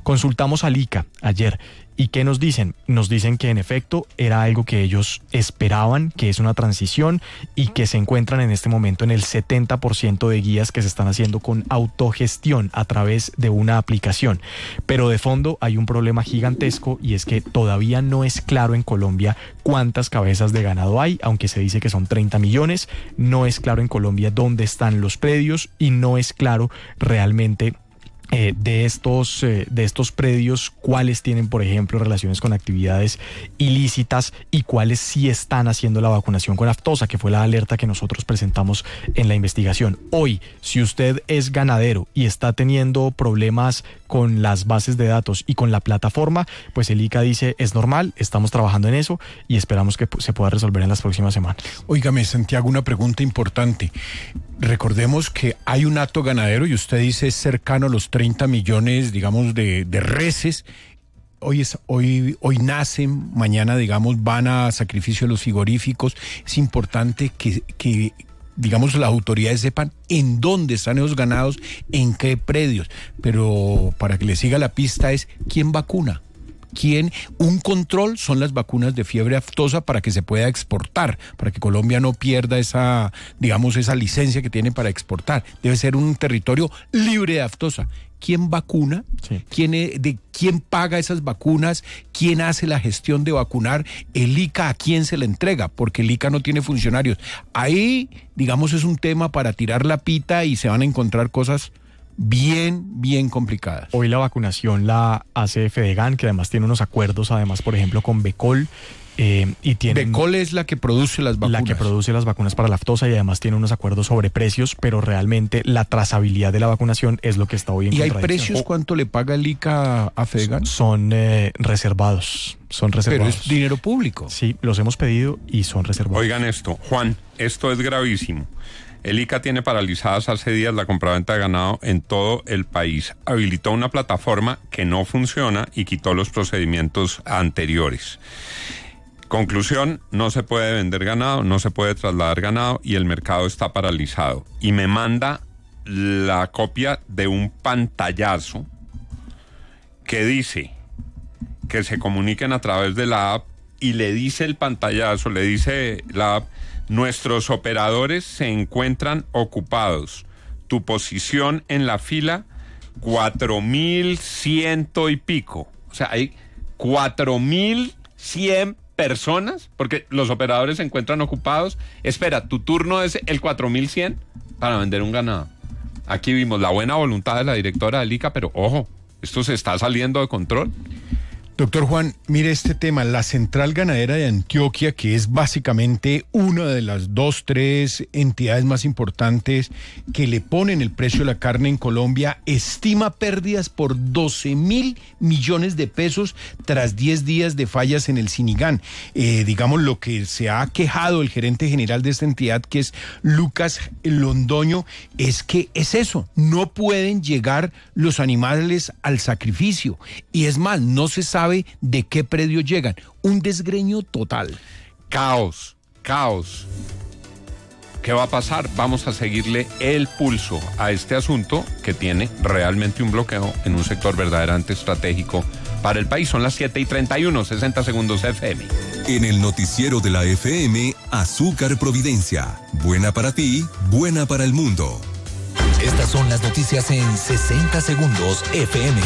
Consultamos al ICA ayer. ¿Y qué nos dicen? Nos dicen que en efecto era algo que ellos esperaban, que es una transición y que se encuentran en este momento en el 70% de guías que se están haciendo con autogestión a través de una aplicación. Pero de fondo hay un problema gigantesco y es que todavía no es claro en Colombia cuántas cabezas de ganado hay, aunque se dice que son 30 millones. No es claro en Colombia dónde están los predios y no es claro realmente de estos predios, cuáles tienen, por ejemplo, relaciones con actividades ilícitas y cuáles sí están haciendo la vacunación con aftosa, que fue la alerta que nosotros presentamos en la investigación. Hoy, si usted es ganadero y está teniendo problemas con las bases de datos y con la plataforma, pues el ICA dice, es normal, estamos trabajando en eso y esperamos que se pueda resolver en las próximas semanas. Óigame, Santiago, una pregunta importante. Recordemos que hay un hato ganadero y usted dice es cercano a los 30 millones, digamos, de reses. Hoy nacen, mañana, digamos, van a sacrificio de los frigoríficos. Es importante que digamos, las autoridades sepan en dónde están esos ganados, en qué predios. Pero para que le siga la pista es ¿quién vacuna? Un control son las vacunas de fiebre aftosa para que se pueda exportar, para que Colombia no pierda esa licencia que tiene para exportar. Debe ser un territorio libre de aftosa. ¿Quién vacuna? Sí. ¿Quién paga esas vacunas? ¿Quién hace la gestión de vacunar? ¿El ICA a quién se le entrega? Porque el ICA no tiene funcionarios. Ahí, digamos, es un tema para tirar la pita y se van a encontrar cosas bien complicadas. Hoy la vacunación la hace Fedegan, que además tiene unos acuerdos, por ejemplo, con Becol. Becol es la que produce las vacunas. La que produce las vacunas para la aftosa y además tiene unos acuerdos sobre precios, pero realmente la trazabilidad de la vacunación es lo que está hoy en contradicción. ¿Y hay precios? ¿Cuánto le paga el ICA a Fedegan? Son reservados. Pero es dinero público. Sí, los hemos pedido y son reservados. Oigan esto, Juan, esto es gravísimo. El ICA tiene paralizadas hace días la compraventa de ganado en todo el país. Habilitó una plataforma que no funciona y quitó los procedimientos anteriores. Conclusión, no se puede vender ganado, no se puede trasladar ganado y el mercado está paralizado. Y me manda la copia de un pantallazo que dice que se comuniquen a través de la app y le dice el pantallazo, le dice la app, nuestros operadores se encuentran ocupados. Tu posición en la fila, 4,100 y pico. O sea, hay 4,100 personas, porque los operadores se encuentran ocupados. Espera, tu turno es el 4,100 para vender un ganado. Aquí vimos la buena voluntad de la directora del ICA, pero ojo, esto se está saliendo de control. Doctor Juan, mire este tema, la Central Ganadera de Antioquia, que es básicamente una de las 3 entidades más importantes que le ponen el precio de la carne en Colombia, estima pérdidas por 12,000 millones de pesos tras 10 días de fallas en el Sinigán. Digamos, lo que se ha quejado el gerente general de esta entidad, que es Lucas Londoño, es que es eso, no pueden llegar los animales al sacrificio. Y es más, no se sabe de qué predio llegan. Un desgreño total. Caos. ¿Qué va a pasar? Vamos a seguirle el pulso a este asunto que tiene realmente un bloqueo en un sector verdaderamente estratégico para el país. Son las 7:31, 60 segundos FM. En el noticiero de la FM, Azúcar Providencia. Buena para ti, buena para el mundo. Estas son las noticias en 60 segundos FM.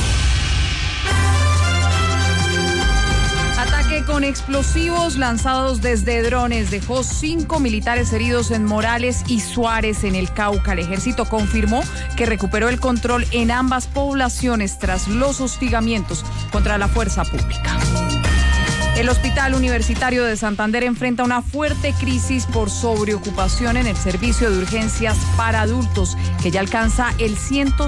Ataque con explosivos lanzados desde drones dejó 5 militares heridos en Morales y Suárez, en el Cauca. El ejército confirmó que recuperó el control en ambas poblaciones tras los hostigamientos contra la fuerza pública. El Hospital Universitario de Santander enfrenta una fuerte crisis por sobreocupación en el servicio de urgencias para adultos, que ya alcanza el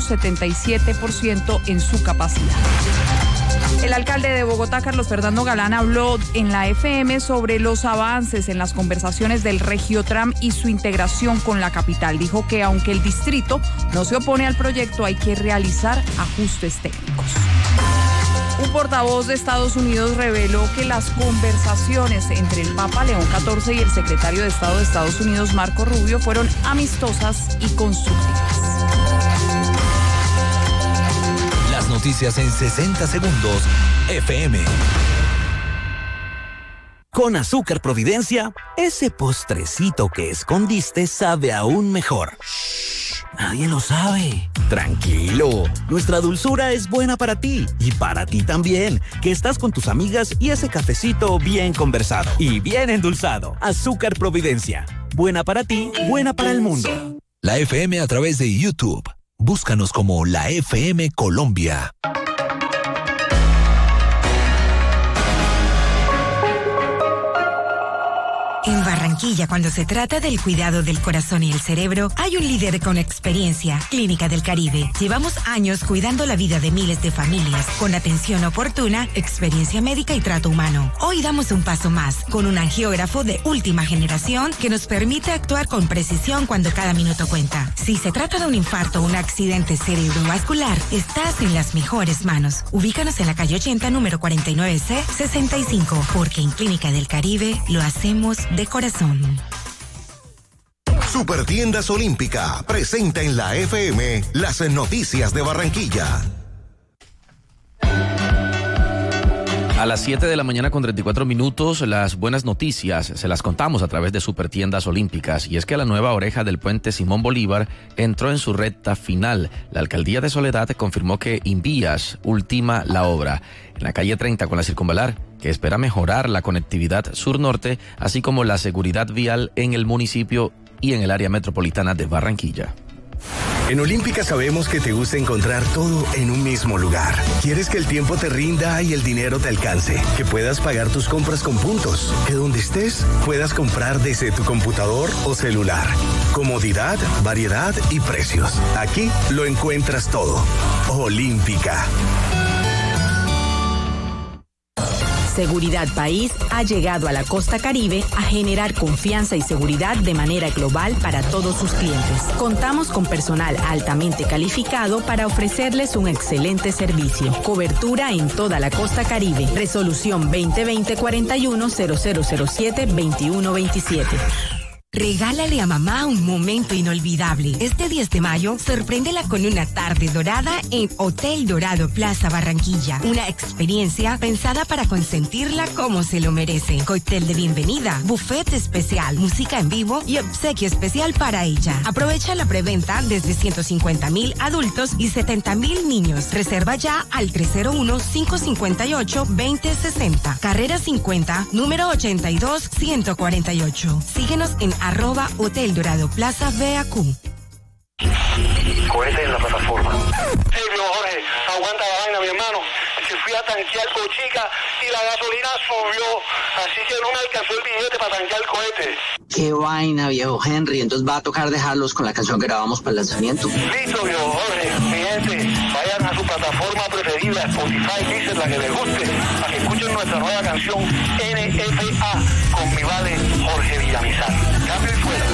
177% en su capacidad. El alcalde de Bogotá, Carlos Fernando Galán, habló en la FM sobre los avances en las conversaciones del Regiotram y su integración con la capital. Dijo que aunque el distrito no se opone al proyecto, hay que realizar ajustes técnicos. Un portavoz de Estados Unidos reveló que las conversaciones entre el Papa León XIV y el secretario de Estado de Estados Unidos, Marco Rubio, fueron amistosas y constructivas. noticias en 60 segundos FM. Con Azúcar Providencia, ese postrecito que escondiste sabe aún mejor. Nadie lo sabe. Tranquilo, nuestra dulzura es buena para ti y para ti también, que estás con tus amigas y ese cafecito bien conversado y bien endulzado. Azúcar Providencia, buena para ti, buena para el mundo. La FM a través de YouTube. Búscanos como La FM Colombia. En Barranquilla, cuando se trata del cuidado del corazón y el cerebro, hay un líder con experiencia, Clínica del Caribe. Llevamos años cuidando la vida de miles de familias, con atención oportuna, experiencia médica y trato humano. Hoy damos un paso más, con un angiógrafo de última generación que nos permite actuar con precisión cuando cada minuto cuenta. Si se trata de un infarto o un accidente cerebrovascular, estás en las mejores manos. Ubícanos en la calle 80, número 49C, 65, porque en Clínica del Caribe lo hacemos de corazón. Supertiendas Olímpica presenta en la FM las noticias de Barranquilla. A las 7 de la mañana con 34 minutos, las buenas noticias se las contamos a través de Supertiendas Olímpicas. Y es que la nueva oreja del puente Simón Bolívar entró en su recta final. La alcaldía de Soledad confirmó que Invías ultima la obra en la calle 30 con la circunvalar, que espera mejorar la conectividad sur-norte, así como la seguridad vial en el municipio y en el área metropolitana de Barranquilla. En Olímpica sabemos que te gusta encontrar todo en un mismo lugar. Quieres que el tiempo te rinda y el dinero te alcance, que puedas pagar tus compras con puntos, que donde estés puedas comprar desde tu computador o celular. Comodidad, variedad y precios. Aquí lo encuentras todo. Olímpica. Seguridad País ha llegado a la costa Caribe a generar confianza y seguridad de manera global para todos sus clientes. Contamos con personal altamente calificado para ofrecerles un excelente servicio. Cobertura en toda la costa Caribe. Resolución 2020-41-0007-2127. Regálale a mamá un momento inolvidable. Este 10 de mayo, sorpréndela con una tarde dorada en Hotel Dorado Plaza Barranquilla. Una experiencia pensada para consentirla como se lo merece. Cóctel de bienvenida, buffet especial, música en vivo y obsequio especial para ella. Aprovecha la preventa desde 150,000 adultos y 70,000 niños. Reserva ya al 301-558-2060. Carrera 50, número 82-148. Síguenos en @Hotel Dorado Plaza BAQ. Cohete en la plataforma. Hey, viejo Jorge, aguanta la vaina, mi hermano. Que fui a tanquear Cochica y la gasolina subió, así que no me alcanzó el billete para tanquear el cohete. Qué vaina, viejo Henry. Entonces va a tocar dejarlos con la canción que grabamos para el lanzamiento. Listo, viejo Jorge. Mi gente, vayan a su plataforma preferida, Spotify, Deezer, la que les guste, para que escuchen nuestra nueva canción NFA con mi vale Jorge Villamizar. Cambio y fuera.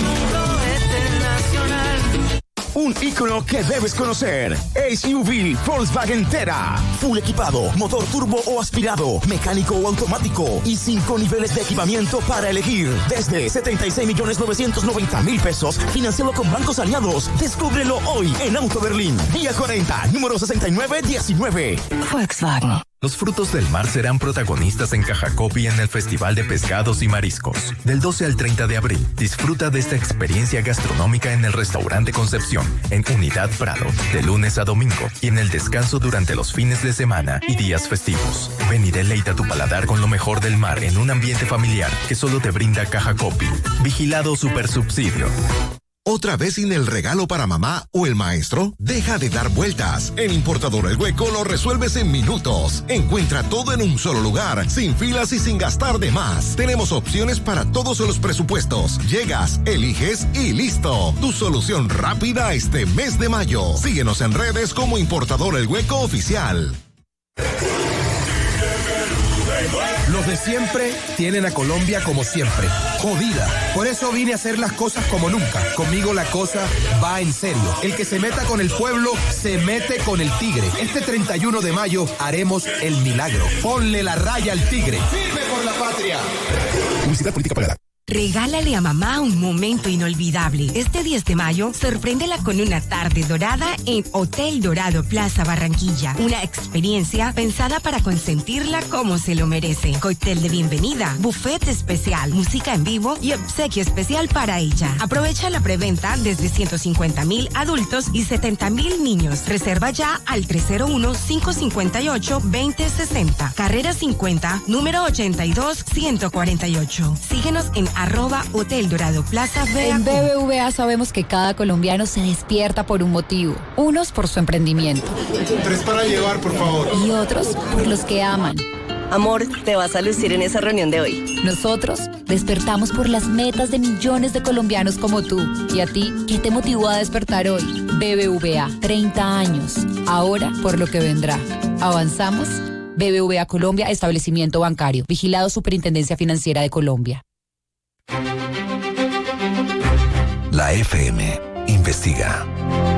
Un ícono que debes conocer. SUV Volkswagen Tera. Full equipado, motor turbo o aspirado, mecánico o automático y 5 niveles de equipamiento para elegir. Desde 76.990.000 pesos, financiado con bancos aliados. Descúbrelo hoy en Auto Berlín. Vía 40, número 6919. Volkswagen. Los frutos del mar serán protagonistas en Cajacopi en el Festival de Pescados y Mariscos. Del 12 al 30 de abril, disfruta de esta experiencia gastronómica en el Restaurante Concepción, en Unidad Prado, de lunes a domingo, y en el descanso durante los fines de semana y días festivos. Ven y deleita tu paladar con lo mejor del mar en un ambiente familiar que solo te brinda Cajacopi. Vigilado Supersubsidio. ¿Otra vez sin el regalo para mamá o el maestro? Deja de dar vueltas. En Importador El Hueco lo resuelves en minutos. Encuentra todo en un solo lugar, sin filas y sin gastar de más. Tenemos opciones para todos los presupuestos. Llegas, eliges y listo. Tu solución rápida este mes de mayo. Síguenos en redes como Importador El Hueco Oficial. Los de siempre tienen a Colombia como siempre, jodida. Por eso vine a hacer las cosas como nunca. Conmigo la cosa va en serio. El que se meta con el pueblo, se mete con el tigre. Este 31 de mayo haremos el milagro. Ponle la raya al tigre. ¡Firme por la patria! Publicidad política pagada. Regálale a mamá un momento inolvidable. Este 10 de mayo, sorpréndela con una tarde dorada en Hotel Dorado Plaza Barranquilla. Una experiencia pensada para consentirla como se lo merece. Cóctel de bienvenida, buffet especial, música en vivo y obsequio especial para ella. Aprovecha la preventa desde 150,000 adultos y 70,000 niños. Reserva ya al 301-558-2060. Carrera 50, número 82-148. Síguenos en @Hotel Dorado Plaza BBVA. En BBVA sabemos que cada colombiano se despierta por un motivo. Unos por su emprendimiento. 3 para llevar, por favor. Y otros por los que aman. Amor, te vas a lucir en esa reunión de hoy. Nosotros despertamos por las metas de millones de colombianos como tú. ¿Y a ti qué te motivó a despertar hoy? BBVA, 30 años. Ahora por lo que vendrá. ¿Avanzamos? BBVA Colombia, establecimiento bancario. Vigilado Superintendencia Financiera de Colombia. La FM investiga.